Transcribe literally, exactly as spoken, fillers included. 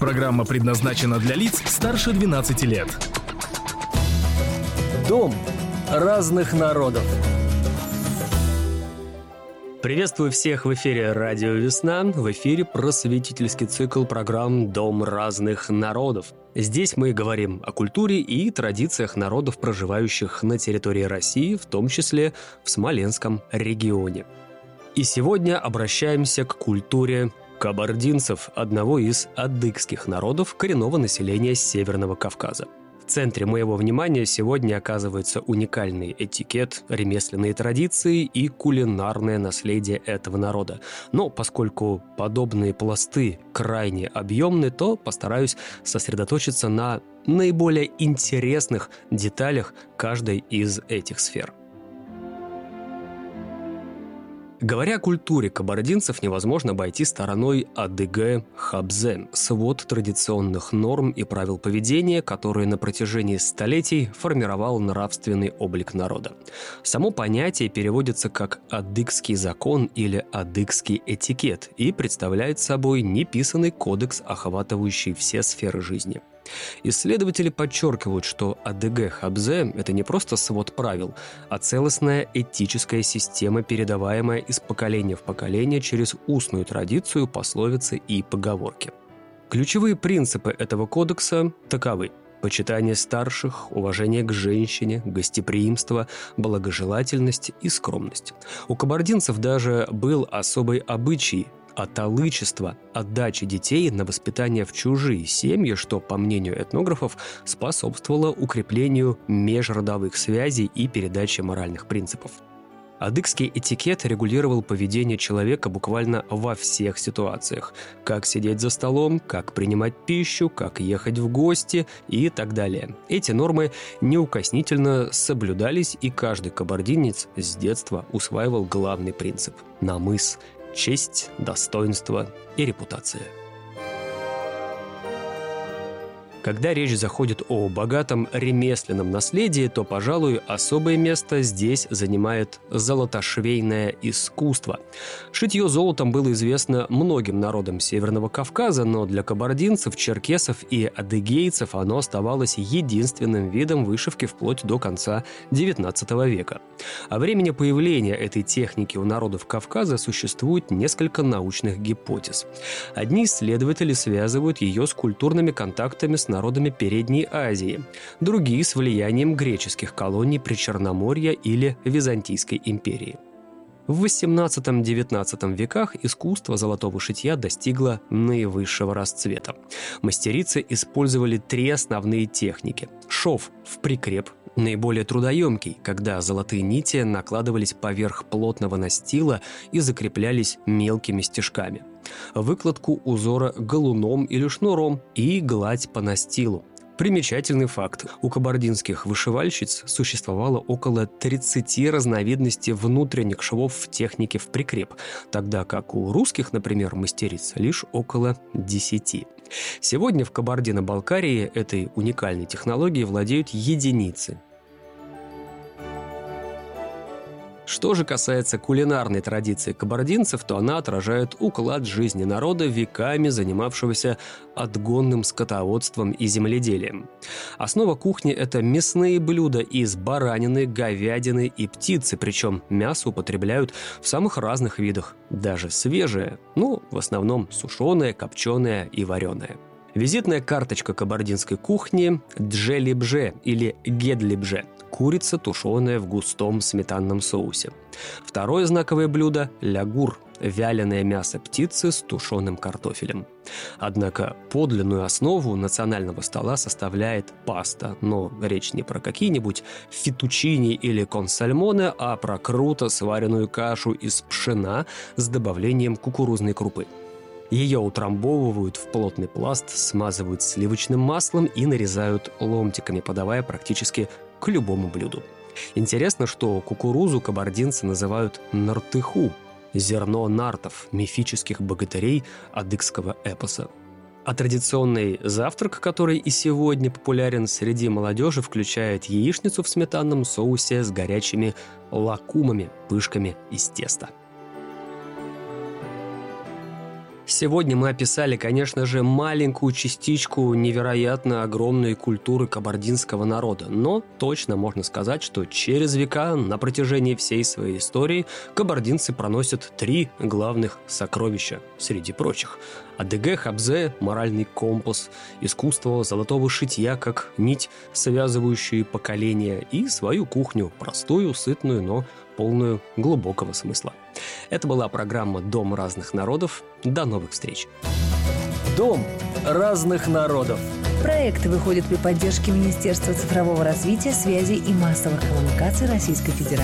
Программа предназначена для лиц старше двенадцати лет. Дом разных народов. Приветствую всех в эфире «Радио Весна». В эфире просветительский цикл программ «Дом разных народов». Здесь мы говорим о культуре и традициях народов, проживающих на территории России, в том числе в Смоленском регионе. И сегодня обращаемся к культуре кабардинцев, одного из адыгских народов коренного населения Северного Кавказа. В центре моего внимания сегодня оказывается уникальный этикет, ремесленные традиции и кулинарное наследие этого народа. Но поскольку подобные пласты крайне объемны, то постараюсь сосредоточиться на наиболее интересных деталях каждой из этих сфер. Говоря о культуре кабардинцев, невозможно обойти стороной адыгэ-хабзэ – свод традиционных норм и правил поведения, которые на протяжении столетий формировал нравственный облик народа. Само понятие переводится как «адыгский закон» или «адыгский этикет» и представляет собой неписанный кодекс, охватывающий все сферы жизни. Исследователи подчеркивают, что адыгэ-хабзэ – это не просто свод правил, а целостная этическая система, передаваемая из поколения в поколение через устную традицию, пословицы и поговорки. Ключевые принципы этого кодекса таковы: почитание старших, уважение к женщине, гостеприимство, благожелательность и скромность. У кабардинцев даже был особый обычай – аталычество, отдачи детей на воспитание в чужие семьи, что, по мнению этнографов, способствовало укреплению межродовых связей и передаче моральных принципов. Адыгский этикет регулировал поведение человека буквально во всех ситуациях: как сидеть за столом, как принимать пищу, как ехать в гости и так далее. Эти нормы неукоснительно соблюдались, и каждый кабардинец с детства усваивал главный принцип – намыс – честь, достоинство и репутация. Когда речь заходит о богатом ремесленном наследии, то, пожалуй, особое место здесь занимает золотошвейное искусство. Шитье золотом было известно многим народам Северного Кавказа, но для кабардинцев, черкесов и адыгейцев оно оставалось единственным видом вышивки вплоть до конца девятнадцатого века. О времени появления этой техники у народов Кавказа существует несколько научных гипотез. Одни исследователи связывают ее с культурными контактами с народами Передней Азии, другие с влиянием греческих колоний Причерноморья или Византийской империи. В восемнадцатом-девятнадцатом веках искусство золотого шитья достигло наивысшего расцвета. Мастерицы использовали три основные техники. Шов в прикреп, наиболее трудоемкий, когда золотые нити накладывались поверх плотного настила и закреплялись мелкими стежками. Выкладку узора галуном или шнуром и гладь по настилу. Примечательный факт: у кабардинских вышивальщиц существовало около тридцати разновидностей внутренних швов в технике в прикреп, тогда как у русских, например, мастериц лишь около десяти. Сегодня в Кабардино-Балкарии этой уникальной технологией владеют единицы. Что же касается кулинарной традиции кабардинцев, то она отражает уклад жизни народа, веками занимавшегося отгонным скотоводством и земледелием. Основа кухни – это мясные блюда из баранины, говядины и птицы, причем мясо употребляют в самых разных видах, даже свежее, ну, в основном сушеное, копченое и вареное. Визитная карточка кабардинской кухни – джелибже или гедлибже – курица, тушеная в густом сметанном соусе. Второе знаковое блюдо – лягур – вяленое мясо птицы с тушеным картофелем. Однако подлинную основу национального стола составляет паста, но речь не про какие-нибудь фетучини или консальмоне, а про круто сваренную кашу из пшена с добавлением кукурузной крупы. Ее утрамбовывают в плотный пласт, смазывают сливочным маслом и нарезают ломтиками, подавая практически к любому блюду. Интересно, что кукурузу кабардинцы называют нартыху – зерно нартов, мифических богатырей адыгского эпоса. А традиционный завтрак, который и сегодня популярен среди молодежи, включает яичницу в сметанном соусе с горячими лакумами, пышками из теста. Сегодня мы описали, конечно же, маленькую частичку невероятно огромной культуры кабардинского народа, но точно можно сказать, что через века, на протяжении всей своей истории, кабардинцы проносят три главных сокровища среди прочих. Адыгэ хабзэ – моральный компас, искусство золотого шитья как нить, связывающая поколения, и свою кухню, простую, сытную, но полную глубокого смысла. Это была программа «Дом разных народов». До новых встреч! Дом разных народов. Проект выходит при поддержке Министерства цифрового развития, связи и массовых коммуникаций Российской Федерации.